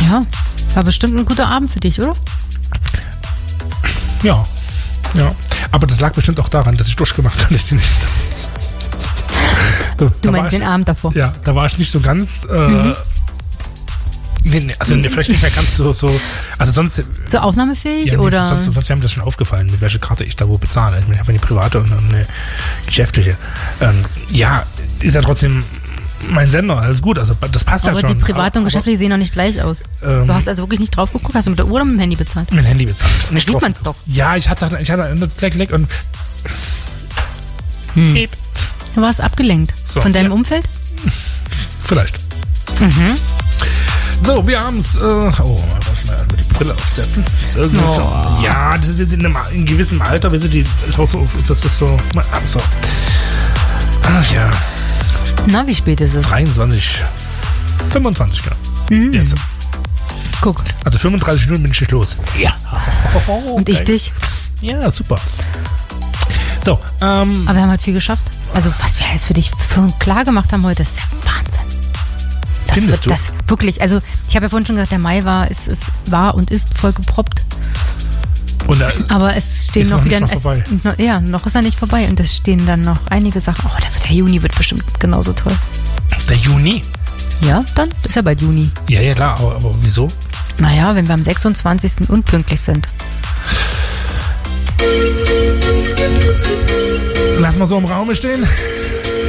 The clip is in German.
Ja, war bestimmt ein guter Abend für dich, oder? Ja. Aber das lag bestimmt auch daran, dass ich durchgemacht habe, ich die nicht. Du meinst den Abend davor? Ja, da war ich nicht so ganz. Vielleicht nicht mehr ganz so. Also sonst. So aufnahmefähig, ja, oder? Sonst wäre mir das schon aufgefallen, mit welcher Karte ich da wo bezahle. Ich habe eine private und eine geschäftliche. Ist ja trotzdem mein Sender, alles gut. Also das passt ja schon. Aber die private und geschäftliche sehen noch nicht gleich aus. Du hast also wirklich nicht drauf geguckt? Hast du mit der Uhr oder mit dem Handy bezahlt? Mit dem Handy bezahlt. Da sieht man es doch. Ja, ich hatte eine Klick und. Du warst abgelenkt. So, von deinem Umfeld? Vielleicht. So, wir haben es. Mal die Brille aufsetzen. Ja, das ist jetzt in einem gewissen Alter, wisst ihr, ist auch so. Das ist so. So. Ach ja. Na, wie spät ist es? 23, 25 Grad. Jetzt. Guck. Also 35 Minuten bin ich los. Ja. Und ich dich? Ja, super. So, Aber wir haben halt viel geschafft. Also, was wir alles für dich klar gemacht haben heute, ist ja Wahnsinn. Findest du? Das wirklich, also ich habe ja vorhin schon gesagt, der Mai war und ist voll geproppt. Aber es stehen noch wieder... vorbei. Noch ist er nicht vorbei. Und es stehen dann noch einige Sachen. Oh, der Juni wird bestimmt genauso toll. Der Juni? Ja, dann ist ja bald Juni. Ja, klar. Aber wieso? Naja, wenn wir am 26. unpünktlich sind. Lass mal so im Raum stehen.